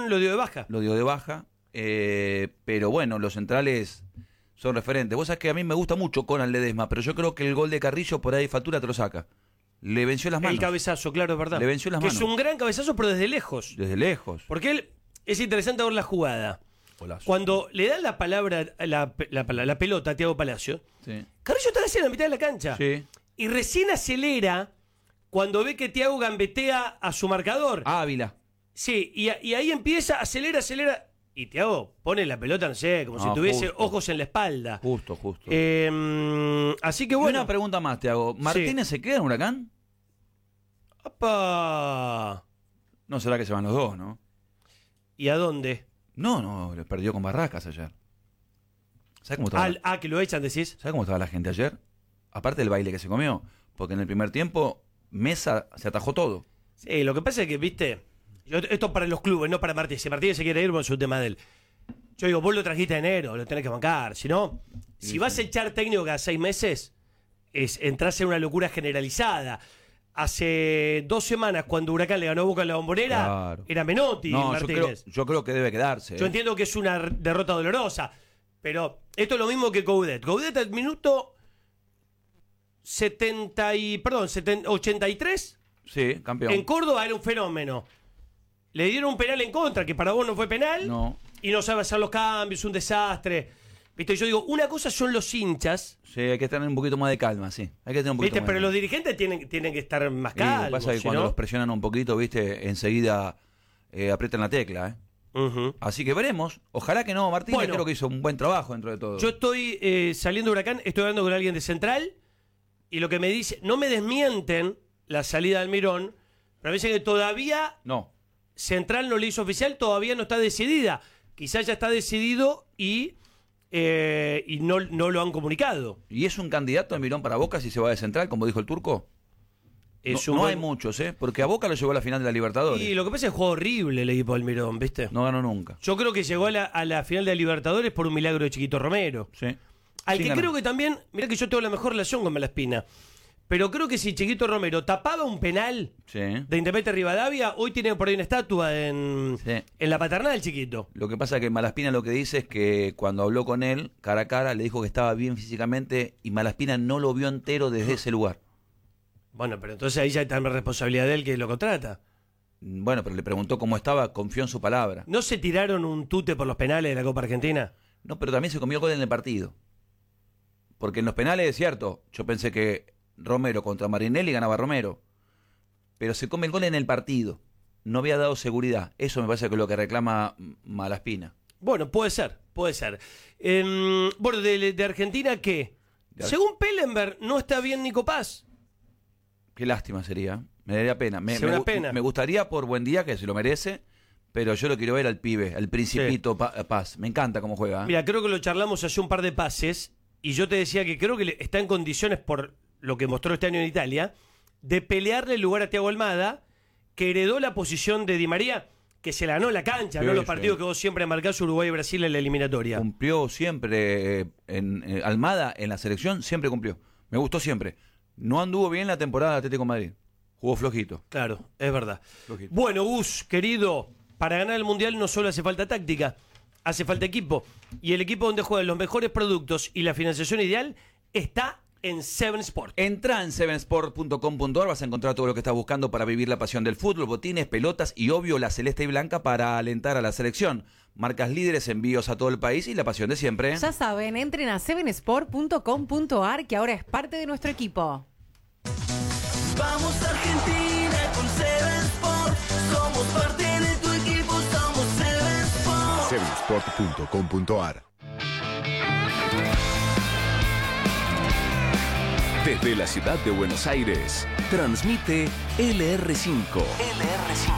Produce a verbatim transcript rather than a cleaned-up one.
Mirón lo dio de baja. Lo dio de baja, eh, pero bueno, los centrales son referentes. Vos sabés que a mí me gusta mucho Conan Ledesma, pero yo creo que el gol de Carrillo por ahí factura te lo saca. Le venció las manos. El cabezazo, claro, es verdad. Le venció las que manos. es un gran cabezazo, pero desde lejos. Desde lejos. Porque él, es interesante ver la jugada. Golazo. Cuando le dan la palabra, la, la, la, la pelota a Thiago Palacio, Sí. Carrillo está casi en la mitad de la cancha. Sí. Y recién acelera cuando ve que Thiago gambetea a su marcador. Ávila. Sí, y, y ahí empieza, acelera, acelera. Y Thiago pone la pelota, no sé, como No, si tuviese justo. ojos en la espalda. Justo, justo. Eh, así que Y bueno. una pregunta más te hago. ¿Martínez se queda en Huracán? ¡Opa! No será que se van los dos, ¿no? ¿Y a dónde? No, no, le perdió con Barracas ayer. ¿Sabes cómo estaba? Al, ah, que lo echan, decís. ¿Sabes cómo estaba la gente ayer? Aparte del baile que se comió. Porque en el primer tiempo, Mesa se atajó todo. Sí, lo que pasa es que, viste, yo, esto para los clubes, no para Martínez. Si Martínez se quiere ir, bueno, es un tema de él. Yo digo, vos lo trajiste en enero, lo tenés que bancar. Si no, Sí, si sí. vas a echar técnico cada seis meses, es entras en una locura generalizada. Hace dos semanas, cuando Huracán le ganó a Boca en la Bombonera, Claro. era Menotti No, yo creo, Martínez. yo creo que debe quedarse. Yo ¿eh? entiendo que es una r- derrota dolorosa, pero esto es lo mismo que Coudet. Coudet al minuto setenta y, perdón, setenta, ochenta y tres Sí, campeón. en Córdoba era un fenómeno. Le dieron un penal en contra, que para vos no fue penal, No. y no sabe hacer los cambios, un desastre. Viste, yo digo, una cosa son los hinchas, Sí, hay que tener un poquito más de calma, sí. Hay que tener un poquito viste, más pero de los calma. dirigentes tienen, tienen que estar más Sí, lo que calmos. pasa es que si cuando no- los presionan un poquito, viste, enseguida eh, aprietan la tecla, ¿eh? Ujú. Así que veremos. Ojalá que no, Martínez Bueno. creo que hizo un buen trabajo dentro de todo. Yo estoy eh, saliendo de Huracán, estoy hablando con alguien de Central, y lo que me dice, no me desmienten la salida de Almirón, pero me dicen que todavía No. Central no le hizo oficial, todavía no está decidida. Quizás ya está decidido y, eh, y no, no lo han comunicado. ¿Y es un candidato de Mirón para Boca si se va de central, como dijo el turco? Es no un no buen- hay muchos, ¿eh? Porque a Boca lo llevó a la final de la Libertadores. Y lo que pasa es que jugó horrible el equipo de Almirón, ¿viste? No ganó nunca. Yo creo que llegó a la, a la final de la Libertadores por un milagro de Chiquito Romero. Sí. Al Sin que ganar. creo que también, mirá que yo tengo la mejor relación con Malaspina, pero creo que si Chiquito Romero tapaba un penal Sí. de Independiente Rivadavia, hoy tiene por ahí una estatua en, Sí. en la paternal, Chiquito. Lo que pasa es que Malaspina lo que dice es que cuando habló con él, cara a cara, le dijo que estaba bien físicamente y Malaspina no lo vio entero desde ese lugar. Bueno, pero entonces ahí ya está la responsabilidad de él que lo contrata. Bueno, pero le preguntó cómo estaba, confió en su palabra. ¿No se tiraron un tute por los penales de la Copa Argentina? No, pero también se comió gol en el partido. Porque en los penales, es cierto, yo pensé que Romero contra Marinelli ganaba Romero. Pero se come el gol en el partido. No había dado seguridad. Eso me parece que es lo que reclama Malaspina. Bueno, puede ser, puede ser. Eh, bueno, de, de Argentina, ¿qué? De Ar- Según Pellenberg, no está bien Nico Paz. Qué lástima sería. Me daría pena. Me, Sería me una gu- pena. me gustaría por buen día, que se lo merece, pero yo lo quiero ver al pibe, al principito Pa- Paz. Me encanta cómo juega. ¿eh? Mira, creo que lo charlamos hace un par de pases y yo te decía que creo que le- está en condiciones, por lo que mostró este año en Italia, de pelearle el lugar a Thiago Almada, que heredó la posición de Di María, que se la ganó en la cancha, Sí, no los sí. partidos que vos siempre marcás Uruguay y Brasil en la eliminatoria. Cumplió siempre eh, en eh, Almada en la selección, siempre cumplió. Me gustó siempre. No anduvo bien la temporada de Atlético de Madrid. Jugó flojito. Claro, es verdad. Flojito. Bueno, Gus, querido, para ganar el Mundial no solo hace falta táctica, hace falta equipo. Y el equipo donde juegan los mejores productos y la financiación ideal está en Seven Sport. Entrá en seven sport punto com punto a r, vas a encontrar todo lo que estás buscando para vivir la pasión del fútbol, botines, pelotas y obvio la celeste y blanca para alentar a la selección. Marcas líderes, envíos a todo el país y la pasión de siempre. Ya saben, entren a seven sport punto com punto a r que ahora es parte de nuestro equipo. Vamos Argentina con Seven Sport. Somos parte de tu equipo, somos Seven Sport. seven sport punto com punto a r. Desde la ciudad de Buenos Aires, transmite L R cinco. L R cinco.